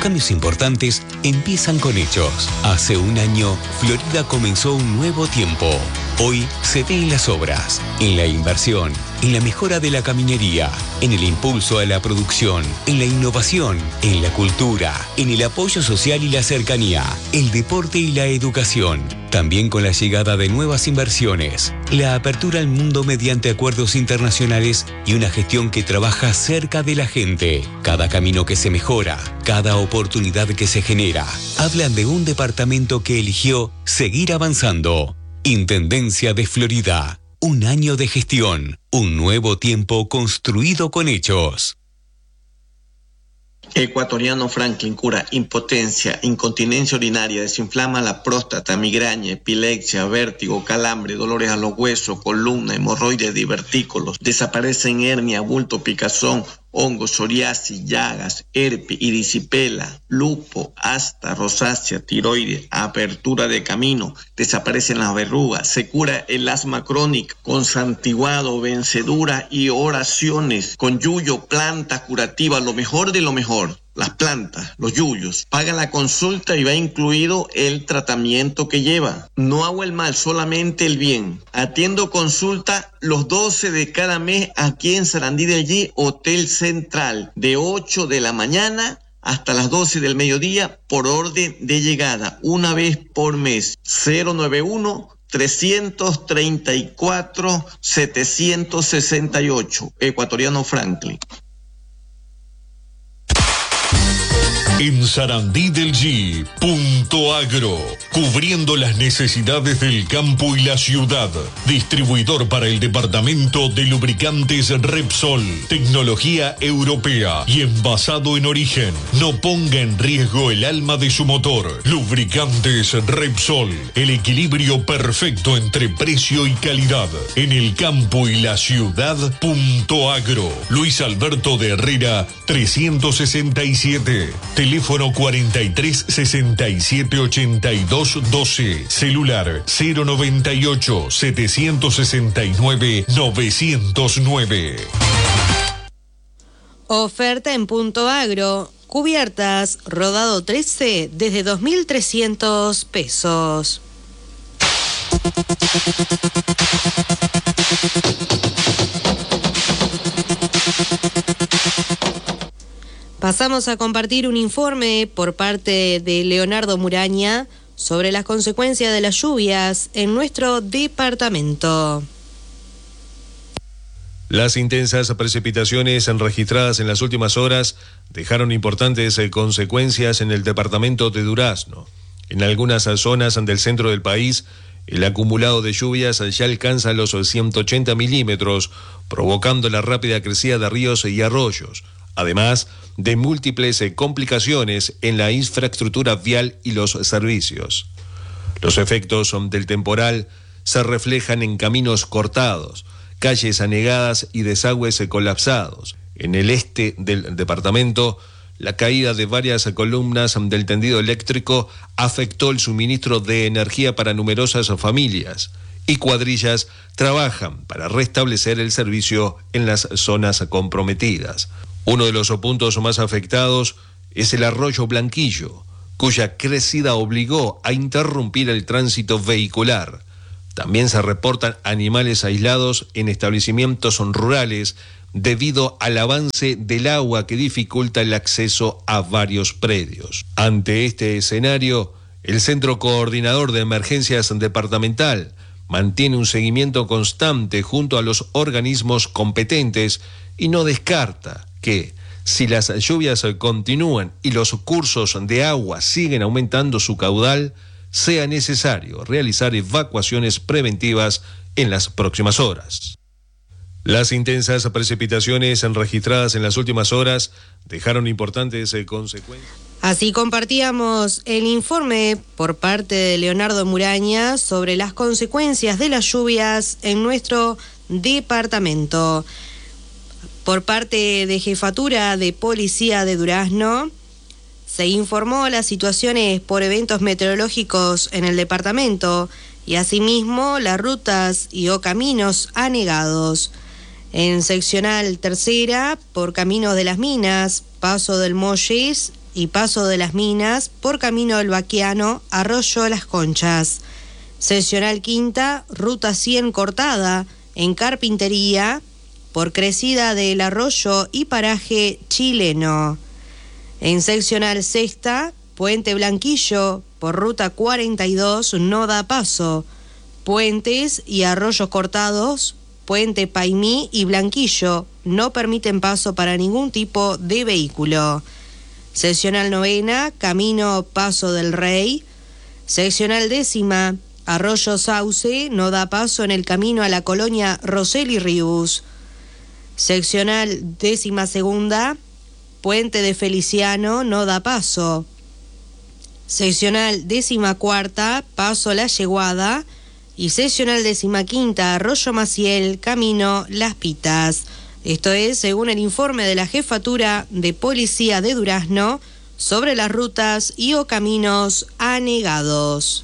cambios importantes empiezan con hechos. Hace un año, Florida comenzó un nuevo tiempo. Hoy se ve en las obras, en la inversión, en la mejora de la caminería, en el impulso a la producción, en la innovación, en la cultura, en el apoyo social y la cercanía, el deporte y la educación. También con la llegada de nuevas inversiones, la apertura al mundo mediante acuerdos internacionales y una gestión que trabaja cerca de la gente. Cada camino que se mejora, cada oportunidad que se genera, hablan de un departamento que eligió seguir avanzando. Intendencia de Florida. Un año de gestión. Un nuevo tiempo construido con hechos. Ecuatoriano Franklin cura impotencia, incontinencia urinaria, desinflama la próstata, migraña, epilepsia, vértigo, calambre, dolores a los huesos, columna, hemorroides, divertículos, desaparecen hernia, bulto, picazón, hongos, psoriasis, llagas, herpes, erisipela, lupo, asta, rosácea, tiroides, apertura de camino, desaparecen las verrugas, se cura el asma crónica con santiguado, vencedura y oraciones, con yuyo, planta curativa, lo mejor de lo mejor. Las plantas, los yuyos, paga la consulta y va incluido el tratamiento que lleva. No hago el mal, solamente el bien. Atiendo consulta los 12 de cada mes aquí en Sarandí del G, Hotel Central, de 8 de la mañana hasta las 12 del mediodía por orden de llegada, una vez por mes. 091-334-768, Ecuatoriano Franklin. En Sarandí del G, Punto Agro, cubriendo las necesidades del campo y la ciudad. Distribuidor para el departamento de lubricantes Repsol, tecnología europea y envasado en origen. No ponga en riesgo el alma de su motor. Lubricantes Repsol, el equilibrio perfecto entre precio y calidad. En el campo y la ciudad, Punto Agro. Luis Alberto de Herrera, 367. Teléfono 43 67 82 12. Celular 098 769 909. Oferta en Punto Agro. Cubiertas, rodado 13 desde 2.300 pesos. Pasamos a compartir un informe por parte de Leonardo Muraña sobre las consecuencias de las lluvias en nuestro departamento. Las intensas precipitaciones registradas en las últimas horas dejaron importantes consecuencias en el departamento de Durazno. En algunas zonas del centro del país, el acumulado de lluvias ya alcanza los 180 milímetros, provocando la rápida crecida de ríos y arroyos, además de múltiples complicaciones en la infraestructura vial y los servicios. Los efectos del temporal se reflejan en caminos cortados, calles anegadas y desagües colapsados. En el este del departamento, la caída de varias columnas del tendido eléctrico afectó el suministro de energía para numerosas familias, y cuadrillas trabajan para restablecer el servicio en las zonas comprometidas. Uno de los puntos más afectados es el arroyo Blanquillo, cuya crecida obligó a interrumpir el tránsito vehicular. También se reportan animales aislados en establecimientos rurales debido al avance del agua que dificulta el acceso a varios predios. Ante este escenario, el Centro Coordinador de Emergencias Departamental mantiene un seguimiento constante junto a los organismos competentes y no descarta que, si las lluvias continúan y los cursos de agua siguen aumentando su caudal, sea necesario realizar evacuaciones preventivas en las próximas horas. Las intensas precipitaciones registradas en las últimas horas dejaron importantes consecuencias. Así compartíamos el informe por parte de Leonardo Muraña sobre las consecuencias de las lluvias en nuestro departamento. Por parte de Jefatura de Policía de Durazno, se informó las situaciones por eventos meteorológicos en el departamento y asimismo las rutas y o caminos anegados. En seccional tercera, por Caminos de las Minas, Paso del Mollis y Paso de las Minas por camino del Baquiano, Arroyo Las Conchas. Seccional Quinta, ruta 100 cortada en Carpintería por crecida del Arroyo y paraje Chileno. En seccional Sexta, Puente Blanquillo por ruta 42 no da paso. Puentes y arroyos cortados, Puente Paimí y Blanquillo, no permiten paso para ningún tipo de vehículo. Seccional Novena, Camino Paso del Rey. Seccional Décima, Arroyo Sauce, no da paso en el camino a la colonia Roseli Ríos. Seccional 12ª, Puente de Feliciano, no da paso. Seccional 14ª, Paso La Yeguada. Y seccional 15ª, Arroyo Maciel, camino Las Pitas. Esto es según el informe de la Jefatura de Policía de Durazno sobre las rutas y o caminos anegados.